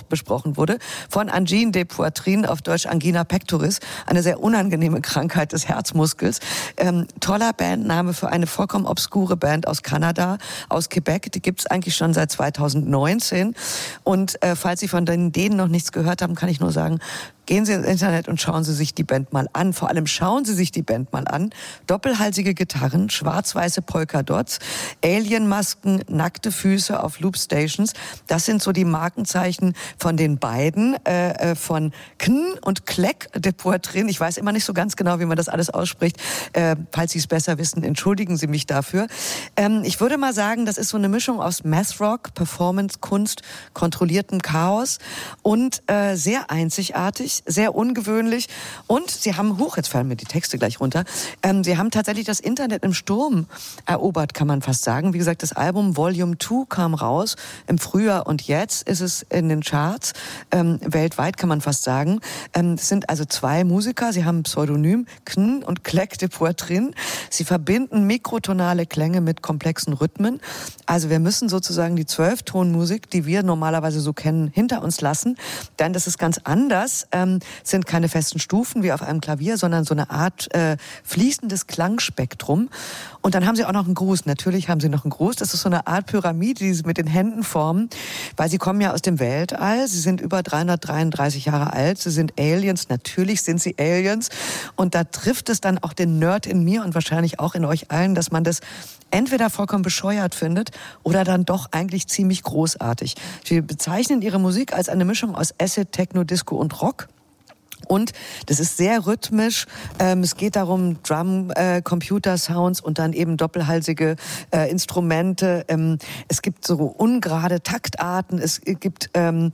besprochen wurde, von Angine de Poitrine, auf Deutsch Angina pectoris, eine sehr unangenehme Krankheit des Herzmuskels. Toller Bandname für eine vollkommen obskure Band aus Kanada, aus Quebec. Die gibt's eigentlich schon seit 2019. Und falls Sie von denen noch nichts gehört haben, kann ich nur sagen, gehen Sie ins Internet und schauen Sie sich die Band mal an. Vor allem schauen Sie sich die Band mal an. Doppelhalsige Gitarren, schwarz-weiße Polkadots, Alienmasken, nackte Füße auf Loopstations. Das sind so die Markenzeichen von den beiden, von Kn und Kleck de Poitrine. Ich weiß immer nicht so ganz genau, wie man das alles ausspricht. Falls Sie es besser wissen, entschuldigen Sie mich dafür. Ich würde mal sagen, das ist so eine Mischung aus Math-Rock, Performance-Kunst, kontrolliertem Chaos und sehr einzigartig, sehr ungewöhnlich. Und sie haben, jetzt fallen mir die Texte gleich runter, sie haben tatsächlich das Internet im Sturm erobert, kann man fast sagen. Wie gesagt, das Album Volume 2 kam raus im Frühjahr und jetzt ist es in den Charts, weltweit kann man fast sagen. Es sind also zwei Musiker, sie haben ein Pseudonym, Kn und Kleck de Poitrine. Sie verbinden mikrotonale Klänge mit komplexen Rhythmen. Also wir müssen sozusagen die 12-Ton-Musik, die wir normalerweise so kennen, hinter uns lassen, denn das ist ganz anders. Sind keine festen Stufen wie auf einem Klavier, sondern so eine Art fließendes Klangspektrum. Und dann haben sie auch noch einen Gruß. Natürlich haben sie noch einen Gruß. Das ist so eine Art Pyramide, die sie mit den Händen formen, weil sie kommen ja aus dem Weltall. Sie sind über 333 Jahre alt. Sie sind Aliens. Natürlich sind sie Aliens. Und da trifft es dann auch den Nerd in mir und wahrscheinlich auch in euch allen, dass man das entweder vollkommen bescheuert findet oder dann doch eigentlich ziemlich großartig. Sie bezeichnen ihre Musik als eine Mischung aus Acid, Techno, Disco und Rock. Und das ist sehr rhythmisch. Es geht darum, Drum, Computer-Sounds und dann eben doppelhalsige Instrumente. Es gibt so ungerade Taktarten. Es gibt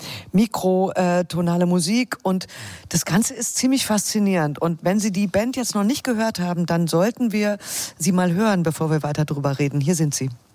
mikrotonale Musik. Und das Ganze ist ziemlich faszinierend. Und wenn Sie die Band jetzt noch nicht gehört haben, dann sollten wir sie mal hören, bevor wir weiter drüber reden. Hier sind sie.